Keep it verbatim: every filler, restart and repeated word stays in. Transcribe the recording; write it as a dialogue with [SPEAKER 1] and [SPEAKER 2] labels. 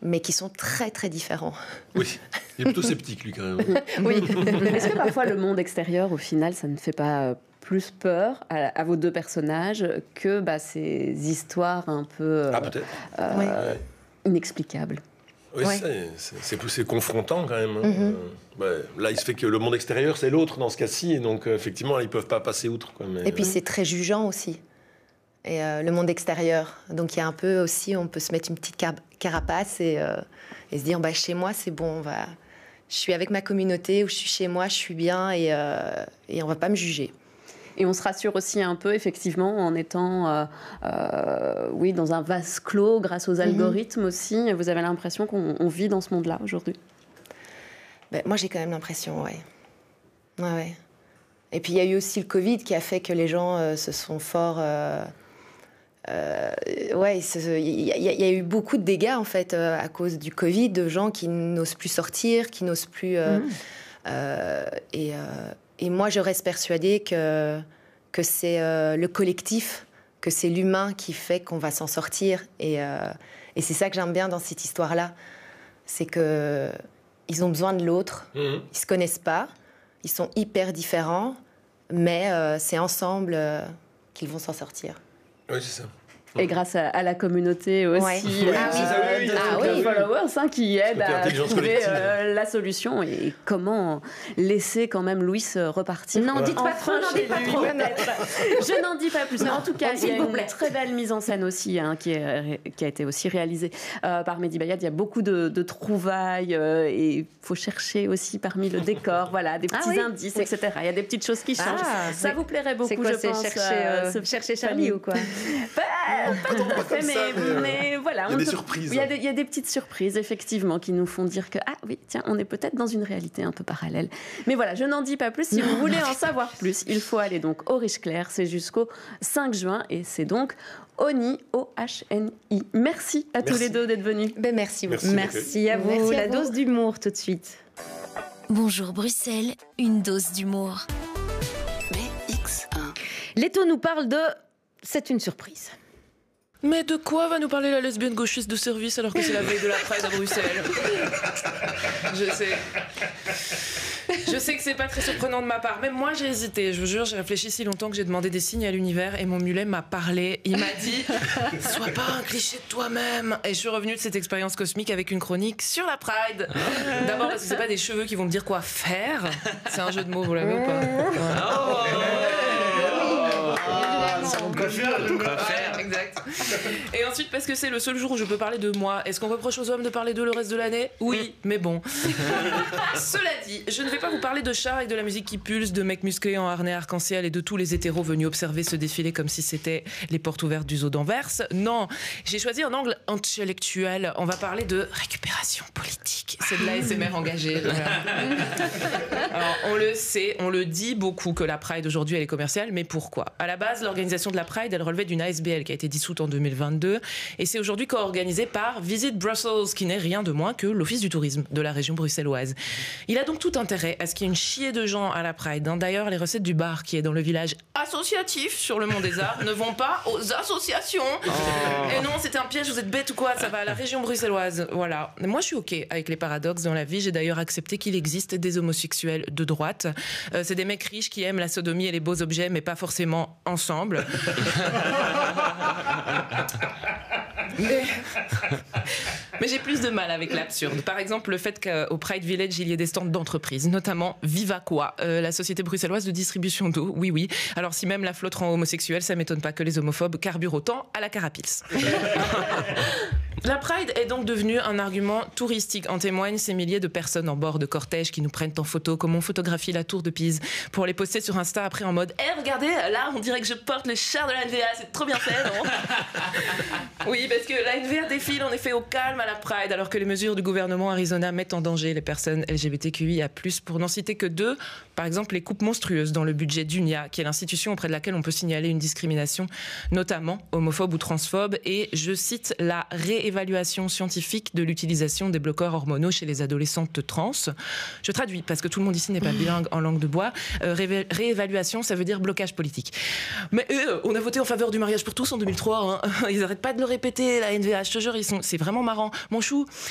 [SPEAKER 1] mais qui sont très très différents.
[SPEAKER 2] Oui, il est plutôt sceptique lui quand même.
[SPEAKER 1] Oui.
[SPEAKER 3] Est-ce que parfois le monde extérieur, au final, ça ne fait pas plus peur à, à vos deux personnages que bah, ces histoires un peu
[SPEAKER 2] ah, peut-être.
[SPEAKER 3] Euh,
[SPEAKER 2] oui.
[SPEAKER 3] inexplicables?
[SPEAKER 2] Oui,
[SPEAKER 1] ouais.
[SPEAKER 2] c'est, c'est, c'est, c'est confrontant quand même.
[SPEAKER 1] Mm-hmm.
[SPEAKER 2] Euh, ouais. Là, il se fait que le monde extérieur, c'est l'autre dans ce cas-ci, et donc euh, effectivement, ils ne peuvent pas passer outre. Quoi, mais,
[SPEAKER 1] et puis
[SPEAKER 2] euh...
[SPEAKER 1] c'est très jugeant aussi. Et euh, le monde extérieur. Donc il y a un peu aussi, on peut se mettre une petite car- carapace et, euh, et se dire, bah, chez moi, c'est bon, on va... je suis avec ma communauté, ou je suis chez moi, je suis bien, et, euh, et on ne va pas me juger.
[SPEAKER 3] Et on se rassure aussi un peu, effectivement, en étant euh, euh, oui, dans un vase clos, grâce aux algorithmes mm-hmm. aussi. Vous avez l'impression qu'on on vit dans ce monde-là aujourd'hui?
[SPEAKER 1] Ben, moi, j'ai quand même l'impression, ouais. Ouais, ouais. Et puis, il y a eu aussi le Covid qui a fait que les gens euh, se sont fort... Euh, euh, ouais, il y, y, y a eu beaucoup de dégâts, en fait, euh, à cause du Covid, de gens qui n'osent plus sortir, qui n'osent plus... Euh, mm. euh, et... Euh, Et moi, je reste persuadée que, que c'est euh, le collectif, que c'est l'humain qui fait qu'on va s'en sortir. Et, euh, et c'est ça que j'aime bien dans cette histoire-là. C'est qu'ils ont besoin de l'autre. Mmh. Ils ne se connaissent pas. Ils sont hyper différents. Mais euh, c'est ensemble euh, qu'ils vont s'en sortir.
[SPEAKER 2] Oui, c'est ça.
[SPEAKER 3] Et grâce à, à la communauté aussi,
[SPEAKER 1] ouais.
[SPEAKER 3] euh,
[SPEAKER 1] ah,
[SPEAKER 3] oui, euh,
[SPEAKER 1] oui,
[SPEAKER 3] de
[SPEAKER 1] ah,
[SPEAKER 3] oui.
[SPEAKER 1] oui.
[SPEAKER 3] followers hein, qui aident à trouver euh, la solution. Et comment laisser quand même Louis repartir?
[SPEAKER 1] Non, dites pas trop, n'en dites pas trop.
[SPEAKER 3] Je n'en dis pas plus. Mais en tout cas, il y a une
[SPEAKER 1] plaît.
[SPEAKER 3] très belle mise en scène aussi, hein, qui, est, qui a été aussi réalisée euh, par Mehdi Bayad. Il y a beaucoup de, de trouvailles euh, et il faut chercher aussi parmi le décor, voilà, des petits ah, oui. indices, oui. et cetera. Il y a des petites choses qui changent. Ah, ça oui. vous plairait beaucoup,
[SPEAKER 1] quoi,
[SPEAKER 3] je pense.
[SPEAKER 1] Chercher, euh,
[SPEAKER 3] euh,
[SPEAKER 1] chercher Charlie ou quoi?
[SPEAKER 3] Pas, pas tout à fait, mais,
[SPEAKER 2] ça, mais,
[SPEAKER 3] mais voilà.
[SPEAKER 2] Il y a des surprises.
[SPEAKER 3] Il y a des, il y a des petites surprises, effectivement, qui nous font dire que, ah oui, tiens, on est peut-être dans une réalité un peu parallèle. Mais voilà, je n'en dis pas plus. Si non. vous voulez en savoir plus, il faut aller donc au Riche Clair. C'est jusqu'au cinq juin et c'est donc Ohni, O H N I. Merci à merci. tous les deux d'être venus.
[SPEAKER 1] Ben merci beaucoup.
[SPEAKER 4] Merci, merci à vous. Merci La à vous. Dose d'humour tout de suite.
[SPEAKER 5] Bonjour Bruxelles, une dose d'humour.
[SPEAKER 4] B X un. Leto nous parle de... C'est une surprise.
[SPEAKER 6] Mais de quoi va nous parler la lesbienne gauchiste de service alors que c'est la veille de la Pride à Bruxelles? Je sais. Je sais que c'est pas très surprenant de ma part. Même moi, j'ai hésité. Je vous jure, j'ai réfléchi si longtemps que j'ai demandé des signes à l'univers et mon mulet m'a parlé. Il m'a dit « Sois pas un cliché de toi-même ». Et je suis revenue de cette expérience cosmique avec une chronique sur la Pride. D'abord parce que c'est pas des cheveux qui vont me dire quoi faire. C'est un jeu de mots, vous l'avez ou pas? Oh quoi faire, quoi faire, exact. Et ensuite parce que c'est le seul jour où je peux parler de moi. Est-ce qu'on reproche aux hommes de parler d'eux le reste de l'année? Oui, mais bon. Cela dit, je ne vais pas vous parler de chars avec de la musique qui pulse, de mecs musclés en harnais arc-en-ciel et de tous les hétéros venus observer ce défilé comme si c'était les portes ouvertes du zoo d'Anvers. Non, j'ai choisi un angle intellectuel. On va parler de récupération politique. C'est de l'A S M R engagé. Alors, on le sait, on le dit beaucoup que la Pride aujourd'hui elle est commerciale, mais pourquoi? À la base, l'organisation de la Pride, elle relevait d'une A S B L qui a été dissoute en deux mille vingt-deux et c'est aujourd'hui co-organisée par Visit Brussels, qui n'est rien de moins que l'Office du tourisme de la région bruxelloise. Il a donc tout intérêt à ce qu'il y ait une chier de gens à la Pride. D'ailleurs, les recettes du bar qui est dans le village associatif sur le Mont des Arts ne vont pas aux associations. Oh. Et non, c'était un piège, vous êtes bêtes ou quoi? Ça va à la région bruxelloise. Voilà. Moi, je suis OK avec les paradoxes dans la vie. J'ai d'ailleurs accepté qu'il existe des homosexuels de droite. Euh, c'est des mecs riches qui aiment la sodomie et les beaux objets, mais pas forcément ensemble. mais... mais j'ai plus de mal avec l'absurde. Par exemple, le fait qu'au Pride Village, il y ait des stands d'entreprises, notamment Vivaqua, euh, la société bruxelloise de distribution d'eau. Oui, oui. Alors, si même la flotte rend homosexuelle, ça m'étonne pas que les homophobes carburent autant à la carapils. La Pride est donc devenue un argument touristique. En témoignent ces milliers de personnes en bord de cortège qui nous prennent en photo, comme on photographie la tour de Pise, pour les poster sur Insta après en mode « Eh, hey, regardez, là, on dirait que je porte le char de la N V A, c'est trop bien fait, non ?» Oui, parce que la N V A défile en effet au calme à la Pride, alors que les mesures du gouvernement Arizona mettent en danger les personnes L G B T Q I A plus, pour n'en citer que deux. Par exemple, les coupes monstrueuses dans le budget d'U N I A, qui est l'institution auprès de laquelle on peut signaler une discrimination, notamment homophobe ou transphobe, et je cite la réévaluation évaluation scientifique de l'utilisation des bloqueurs hormonaux chez les adolescentes trans. Je traduis parce que tout le monde ici n'est pas bilingue en langue de bois. Euh, ré- réévaluation, ça veut dire blocage politique. Mais eux, on a voté en faveur du mariage pour tous en deux mille trois. Hein. Ils n'arrêtent pas de le répéter, la N V A. Je te jure, ils sont, c'est vraiment marrant. Mon chou,